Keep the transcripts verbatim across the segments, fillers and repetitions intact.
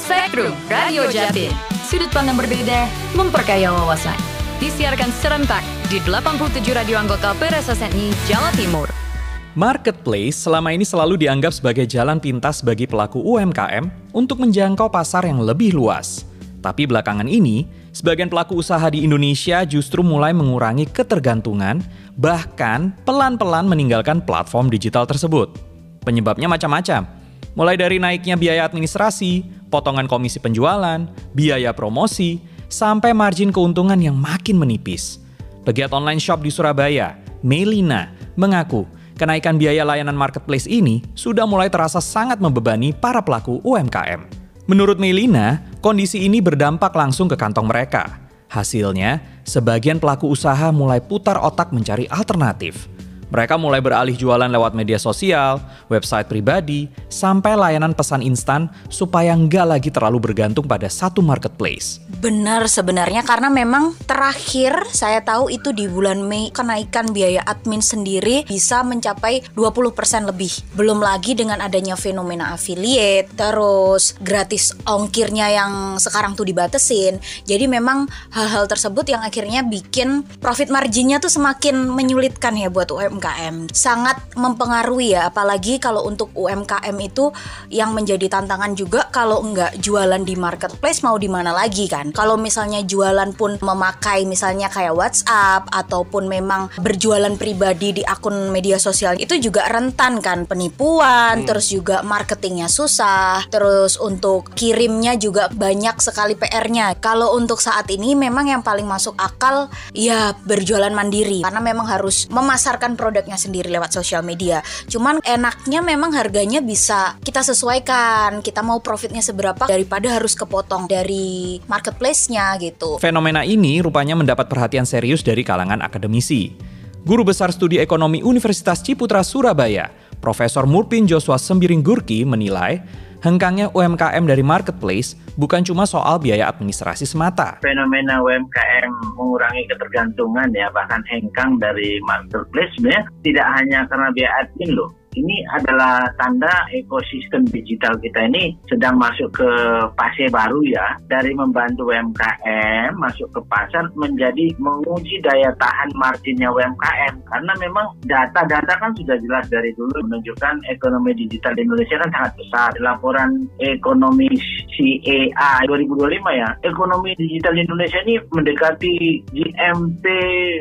Spektrum Radio Jatim. Sudut pandang berbeda, memperkaya wawasan. Disiarkan serentak di delapan puluh tujuh radio anggota P R S S N I Jawa Timur. Marketplace selama ini selalu dianggap sebagai jalan pintas bagi pelaku U M K M untuk menjangkau pasar yang lebih luas. Tapi belakangan ini, sebagian pelaku usaha di Indonesia justru mulai mengurangi ketergantungan, bahkan pelan-pelan meninggalkan platform digital tersebut. Penyebabnya macam-macam, mulai dari naiknya biaya administrasi, potongan komisi penjualan, biaya promosi, sampai margin keuntungan yang makin menipis. Pegiat online shop di Surabaya, Melina, mengaku kenaikan biaya layanan marketplace ini sudah mulai terasa sangat membebani para pelaku U M K M. Menurut Melina, kondisi ini berdampak langsung ke kantong mereka. Hasilnya, sebagian pelaku usaha mulai putar otak mencari alternatif. Mereka mulai beralih jualan lewat media sosial, website pribadi, sampai layanan pesan instan supaya nggak lagi terlalu bergantung pada satu marketplace. Benar sebenarnya, karena memang terakhir saya tahu itu di bulan Mei kenaikan biaya admin sendiri bisa mencapai dua puluh persen lebih. Belum lagi dengan adanya fenomena affiliate, terus gratis ongkirnya yang sekarang tuh dibatesin. Jadi memang hal-hal tersebut yang akhirnya bikin profit marginnya tuh semakin menyulitkan ya buat U M K M. Sangat mempengaruhi ya, apalagi kalau untuk U M K M itu yang menjadi tantangan juga kalau nggak jualan di marketplace mau di mana lagi kan. Kalau misalnya jualan pun memakai misalnya kayak WhatsApp ataupun memang berjualan pribadi di akun media sosial, itu juga rentan kan penipuan, hmm. terus juga marketingnya susah, terus untuk kirimnya juga banyak sekali P R-nya. Kalau untuk saat ini memang yang paling masuk akal ya berjualan mandiri, karena memang harus memasarkan produknya sendiri lewat sosial media. Cuman enaknya memang harganya bisa kita sesuaikan, kita mau profitnya seberapa daripada harus kepotong dari marketplace-nya gitu. Fenomena ini rupanya mendapat perhatian serius dari kalangan akademisi. Guru Besar Studi Ekonomi Universitas Ciputra Surabaya, Profesor Murpin Joshua Sembiring-Gurki menilai hengkangnya U M K M dari marketplace bukan cuma soal biaya administrasi semata. Fenomena U M K M mengurangi ketergantungan ya, bahkan hengkang dari marketplace sebenarnya tidak hanya karena biaya admin loh. Ini adalah tanda ekosistem digital kita ini sedang masuk ke fase baru ya. Dari membantu U M K M masuk ke pasar menjadi menguji daya tahan marginnya U M K M. Karena memang data-data kan sudah jelas dari dulu menunjukkan ekonomi digital di Indonesia kan sangat besar. Laporan ekonomi C A A dua ribu dua puluh lima ya, ekonomi digital di Indonesia ini mendekati G M P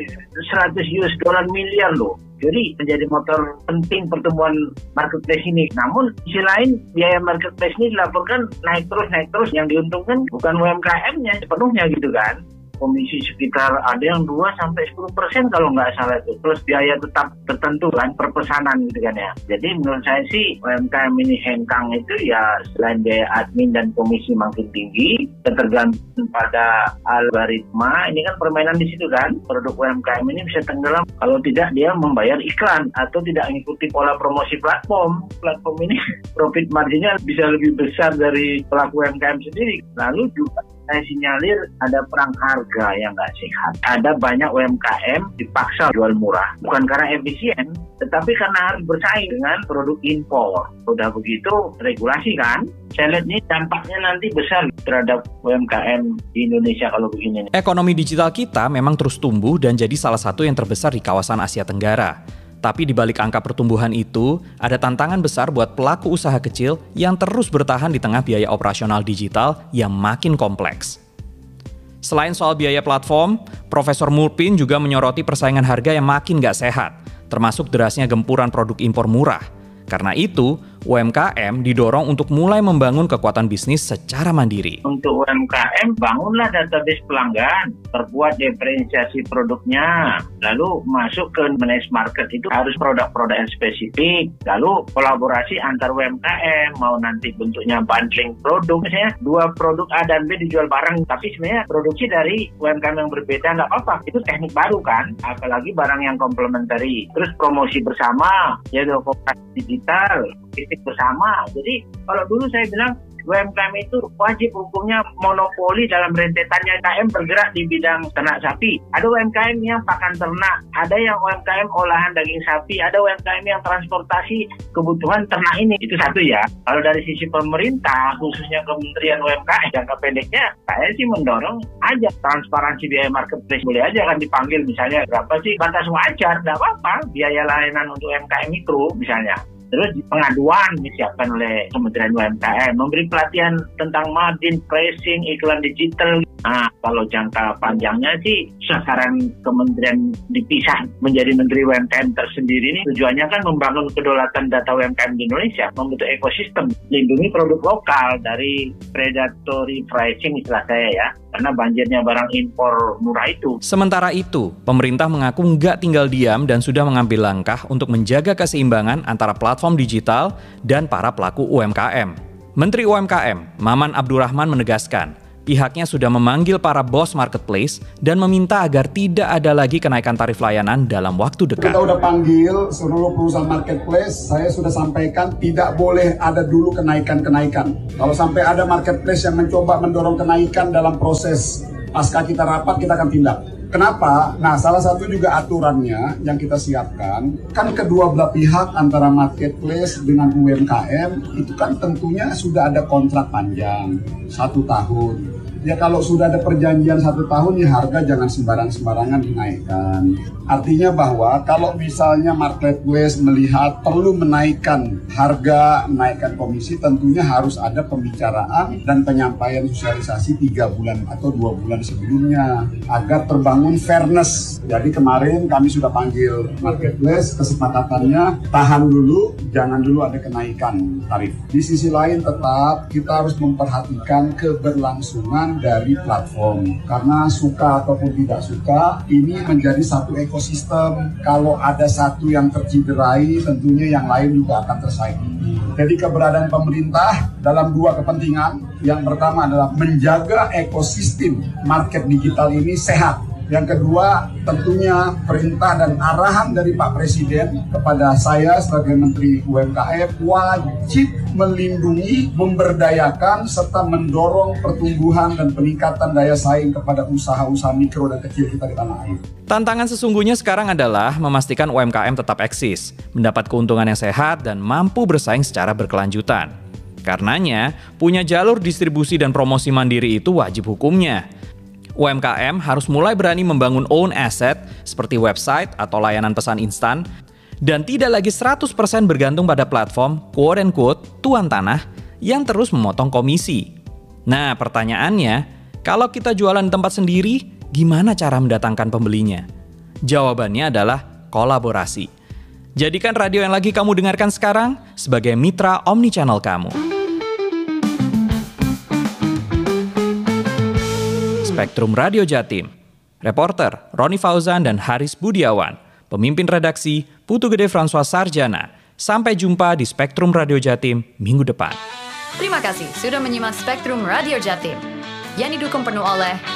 seratus U S dollar miliar loh. Jadi menjadi motor penting pertumbuhan marketplace ini. Namun di sisi lain biaya marketplace ini dilaporkan naik terus naik terus. Yang diuntungkan bukan U M K M-nya sepenuhnya gitu kan. Komisi sekitar ada yang dua sampai sepuluh persen kalau nggak salah itu. Plus biaya tetap tertentu kan per pesanan gitu kan ya. Jadi menurut saya sih U M K M ini hengkang itu ya selain biaya admin dan komisi makin tinggi, ketergantungan pada algoritma. Ini kan permainan di situ kan. Produk U M K M ini bisa tenggelam kalau tidak dia membayar iklan atau tidak mengikuti pola promosi platform. Platform ini profit marginnya bisa lebih besar dari pelaku U M K M sendiri. Lalu juga saya sinyalir ada perang harga yang nggak sehat. Ada banyak U M K M dipaksa jual murah. Bukan karena efisien, tetapi karena harus bersaing dengan produk impor. Udah begitu, regulasi kan. Saya lihat ini dampaknya nanti besar terhadap U M K M di Indonesia kalau begini. Ekonomi digital kita memang terus tumbuh dan jadi salah satu yang terbesar di kawasan Asia Tenggara. Tapi di balik angka pertumbuhan itu, ada tantangan besar buat pelaku usaha kecil yang terus bertahan di tengah biaya operasional digital yang makin kompleks. Selain soal biaya platform, Profesor Murpin juga menyoroti persaingan harga yang makin gak sehat, termasuk derasnya gempuran produk impor murah. Karena itu, U M K M didorong untuk mulai membangun kekuatan bisnis secara mandiri. Untuk U M K M, bangunlah database pelanggan, perkuat diferensiasi produknya, lalu masuk ke manage market itu harus produk-produk yang spesifik, lalu kolaborasi antar U M K M, mau nanti bentuknya bundling produk, misalnya dua produk A dan B dijual bareng, tapi sebenarnya produksi dari U M K M yang berbeda, nggak apa-apa, itu teknik baru kan, apalagi barang yang komplementari, terus promosi bersama, ya kooperasi digital, kritik bersama. Jadi kalau dulu saya bilang U M K M itu wajib hukumnya monopoli dalam rentetannya. U M K M bergerak di bidang ternak sapi. Ada U M K M yang pakan ternak, ada yang U M K M olahan daging sapi, ada U M K M yang transportasi kebutuhan ternak ini. Itu satu ya. Kalau dari sisi pemerintah, khususnya Kementerian U M K M, jangka pendeknya saya sih mendorong aja transparansi biaya marketplace. Boleh aja kan dipanggil misalnya berapa sih batas wajar, tidak apa-apa biaya layanan untuk U M K M mikro misalnya. Terus pengaduan disiapkan oleh Kementerian U M K M, memberi pelatihan tentang margin, pricing, iklan digital. Nah, kalau jangka panjangnya sih sasaran kementerian dipisah menjadi Menteri U M K M tersendiri ini tujuannya kan membangun kedaulatan data U M K M di Indonesia, membentuk ekosistem, lindungi produk lokal dari predatory pricing istilah saya ya, karena banjirnya barang impor murah itu. Sementara itu, pemerintah mengaku nggak tinggal diam dan sudah mengambil langkah untuk menjaga keseimbangan antara platform digital dan para pelaku U M K M. Menteri U M K M, Maman Abdurrahman menegaskan, pihaknya sudah memanggil para bos marketplace dan meminta agar tidak ada lagi kenaikan tarif layanan dalam waktu dekat. Kita sudah panggil seluruh perusahaan marketplace, saya sudah sampaikan tidak boleh ada dulu kenaikan-kenaikan. Kalau sampai ada marketplace yang mencoba mendorong kenaikan dalam proses pasca kita rapat, kita akan tindak. Kenapa? Nah, salah satu juga aturannya yang kita siapkan, kan kedua belah pihak antara marketplace dengan U M K M, itu kan tentunya sudah ada kontrak panjang, satu tahun. Ya kalau sudah ada perjanjian satu tahun, ya harga jangan sembarang-sembarangan dinaikkan. Artinya bahwa kalau misalnya marketplace melihat perlu menaikkan harga, menaikkan komisi, tentunya harus ada pembicaraan dan penyampaian sosialisasi tiga bulan atau dua bulan sebelumnya agar terbangun fairness. Jadi kemarin kami sudah panggil marketplace, kesepakatannya tahan dulu, jangan dulu ada kenaikan tarif. Di sisi lain tetap kita harus memperhatikan keberlangsungan dari platform, karena suka ataupun tidak suka ini menjadi satu ekosistem. Kalau ada satu yang tercederai, tentunya yang lain juga akan tersaingi. Jadi keberadaan pemerintah dalam dua kepentingan, yang pertama adalah menjaga ekosistem market digital ini sehat. Yang kedua, tentunya perintah dan arahan dari Pak Presiden kepada saya sebagai Menteri U M K M wajib melindungi, memberdayakan, serta mendorong pertumbuhan dan peningkatan daya saing kepada usaha-usaha mikro dan kecil kita di tanah air. Tantangan sesungguhnya sekarang adalah memastikan U M K M tetap eksis, mendapat keuntungan yang sehat dan mampu bersaing secara berkelanjutan. Karenanya, punya jalur distribusi dan promosi mandiri itu wajib hukumnya. U M K M harus mulai berani membangun own asset seperti website atau layanan pesan instan dan tidak lagi seratus persen bergantung pada platform quote-unquote tuan tanah yang terus memotong komisi. Nah, pertanyaannya, kalau kita jualan di tempat sendiri, gimana cara mendatangkan pembelinya? Jawabannya adalah kolaborasi. Jadikan radio yang lagi kamu dengarkan sekarang sebagai mitra omnichannel kamu. Spektrum Radio Jatim. Reporter Roni Fauzan dan Haris Budiawan. Pemimpin redaksi Putu Gede François Sarjana. Sampai jumpa di Spektrum Radio Jatim minggu depan. Terima kasih sudah menyimak Spektrum Radio Jatim yang didukung penuh oleh